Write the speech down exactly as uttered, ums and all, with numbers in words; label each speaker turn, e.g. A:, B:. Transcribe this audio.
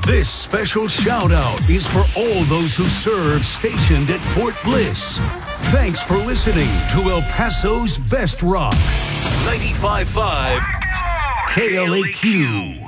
A: This special shout out is for all those who serve stationed at Fort Bliss. Thanks for listening to El Paso's Best Rock. ninety-five point five K L A Q.